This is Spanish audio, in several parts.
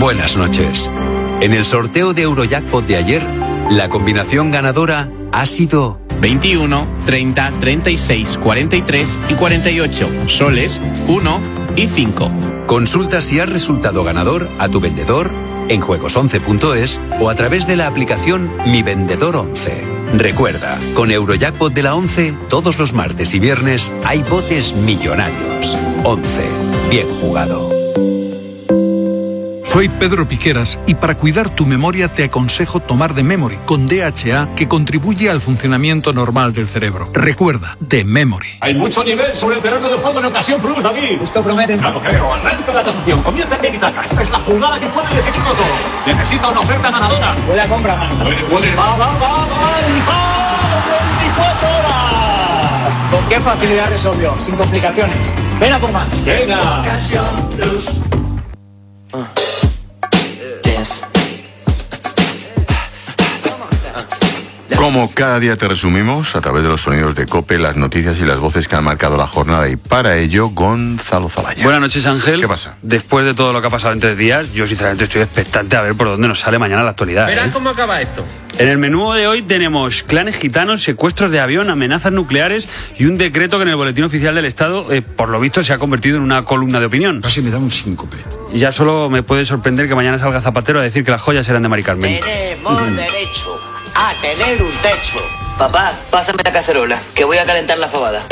Buenas noches. En el sorteo de Eurojackpot de ayer, la combinación ganadora ha sido 21, 30, 36, 43 y 48. Soles, 1 y 5. Consulta si has resultado ganador a tu vendedor en juegos11.es o a través de la aplicación Mi Vendedor 11. Recuerda, con Eurojackpot de la 11, todos los martes y viernes hay botes millonarios. 11. Bien jugado. Soy Pedro Piqueras y para cuidar tu memoria te aconsejo tomar The Memory con DHA que contribuye al funcionamiento normal del cerebro. Recuerda, The Memory. Hay mucho nivel sobre el terreno de juego en Ocasión Plus, David. Esto promete. Claro, creo. Arranca la tasación. Comienza en Tiki-Taka. Esta es la jugada que puede decidirlo todo. Necesita una oferta ganadora. Huele a compra, man. Huele. Va. 24 horas. ¿Con qué facilidad resolvió? Sin complicaciones. Ven a por más. Venga. Ocasión Plus. Como cada día te resumimos, a través de los sonidos de COPE, las noticias y las voces que han marcado la jornada, y para ello, Gonzalo Zavalla. Buenas noches, Ángel. ¿Qué pasa? Después de todo lo que ha pasado en 3 días, yo sinceramente estoy expectante a ver por dónde nos sale mañana la actualidad. Verás cómo acaba esto. En el menú de hoy tenemos clanes gitanos, secuestros de avión, amenazas nucleares y un decreto que en el Boletín Oficial del Estado, por lo visto, se ha convertido en una columna de opinión. Casi me da un síncope. Y ya solo me puede sorprender que mañana salga Zapatero a decir que las joyas eran de Mari Carmen. Tenemos derecho a tener un techo. Papá, pásame la cacerola, que voy a calentar la fabada.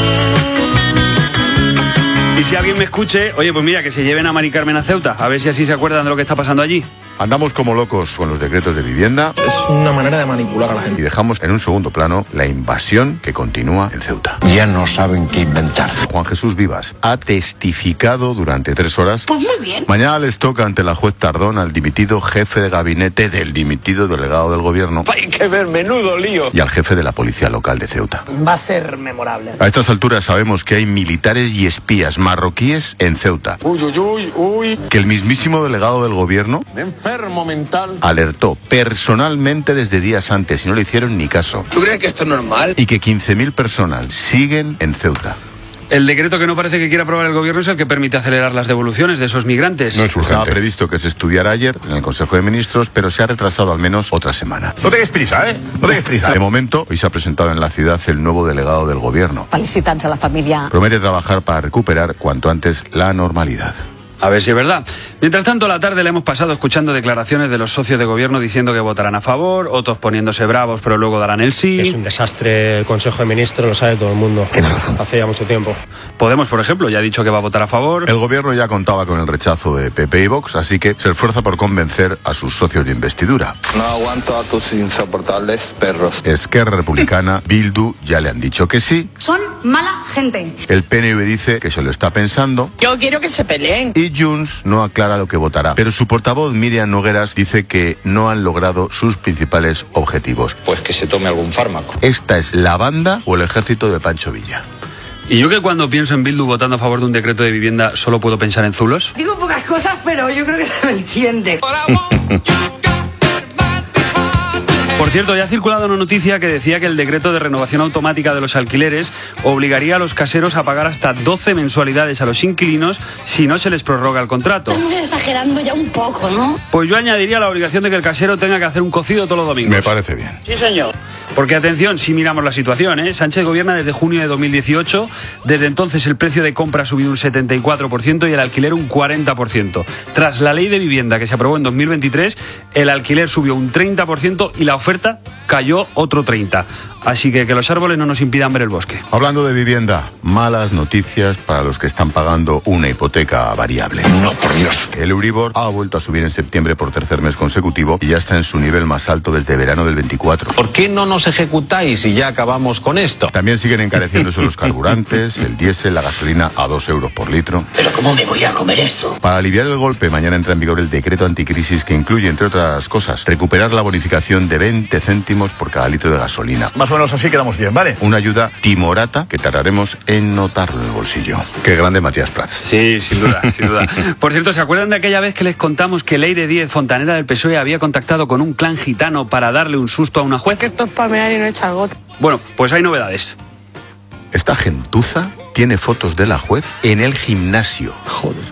Y si alguien me escuche, oye, pues mira, que se lleven a Mari Carmen a Ceuta, a ver si así se acuerdan de lo que está pasando allí. Andamos como locos con los decretos de vivienda. Es una manera de manipular a la gente. Y dejamos en un segundo plano la invasión que continúa en Ceuta. Ya no saben qué inventar. Juan Jesús Vivas ha testificado durante 3 horas. Pues muy bien. Mañana les toca ante la juez Tardón al dimitido jefe de gabinete del dimitido delegado del gobierno. Hay que ver, menudo lío. Y al jefe de la policía local de Ceuta. Va a ser memorable. A estas alturas sabemos que hay militares y espías marroquíes en Ceuta. Uy. Que el mismísimo delegado del gobierno Enfermo mental. alertó personalmente desde días antes y no le hicieron ni caso. ¿Tú crees que esto es normal? Y que 15.000 personas siguen en Ceuta. El decreto que no parece que quiera aprobar el gobierno es el que permite acelerar las devoluciones de esos migrantes. No es urgente. Estaba previsto que se estudiara ayer en el Consejo de Ministros, pero se ha retrasado al menos otra semana. No tengas prisa, ¿eh? No tengas prisa. De momento, hoy se ha presentado en la ciudad el nuevo delegado del gobierno. Felicitats a la familia. Promete trabajar para recuperar cuanto antes la normalidad. A ver si es verdad. Mientras tanto, la tarde le hemos pasado escuchando declaraciones de los socios de gobierno diciendo que votarán a favor, otros poniéndose bravos pero luego darán el sí. Es un desastre el Consejo de Ministros, lo sabe todo el mundo. Tienes razón. Hace ya mucho tiempo. Podemos, por ejemplo, ya ha dicho que va a votar a favor. El gobierno ya contaba con el rechazo de PP y Vox, así que se esfuerza por convencer a sus socios de investidura. No aguanto a tus insoportables perros. Esquerra Republicana, Bildu ya le han dicho que sí. Son mala gente. El PNV dice que se lo está pensando. Yo quiero que se peleen. Y Junts no aclara lo que votará. Pero su portavoz, Miriam Nogueras, dice que no han logrado sus principales objetivos. Pues que se tome algún fármaco. ¿Esta es la banda o el ejército de Pancho Villa? Y yo que cuando pienso en Bildu votando a favor de un decreto de vivienda solo puedo pensar en zulos. Digo pocas cosas, pero yo creo que se me entiende. Por cierto, ya ha circulado una noticia que decía que el decreto de renovación automática de los alquileres obligaría a los caseros a pagar hasta 12 mensualidades a los inquilinos si no se les prorroga el contrato. Estamos exagerando ya un poco, ¿no? Pues yo añadiría la obligación de que el casero tenga que hacer un cocido todos los domingos. Me parece bien. Sí, señor. Porque atención, si miramos la situación, Sánchez gobierna desde junio de 2018, desde entonces el precio de compra ha subido un 74% y el alquiler un 40%. Tras la ley de vivienda que se aprobó en 2023, el alquiler subió un 30% y la oferta cayó otro 30%. Así que los árboles no nos impidan ver el bosque. Hablando de vivienda, malas noticias para los que están pagando una hipoteca variable. No, por Dios. El Euribor ha vuelto a subir en septiembre por tercer mes consecutivo y ya está en su nivel más alto desde verano del 24. ¿Por qué no nos ejecutáis y ya acabamos con esto? También siguen encareciéndose los carburantes, el diésel, la gasolina a 2 euros por litro. ¿Pero cómo me voy a comer esto? Para aliviar el golpe, mañana entra en vigor el decreto anticrisis que incluye, entre otras cosas, recuperar la bonificación de 20 céntimos por cada litro de gasolina. Más o menos así quedamos bien, ¿vale? Una ayuda timorata que tardaremos en notarlo en el bolsillo. Qué grande Matías Prats. Sí, sin duda, sin duda. Por cierto, ¿se acuerdan de aquella vez que les contamos que Leire Díez, fontanera del PSOE, había contactado con un clan gitano para darle un susto a una juez? Que esto es pamear y no echar gota. Bueno, pues hay novedades. Esta gentuza tiene fotos de la juez en el gimnasio. Joder.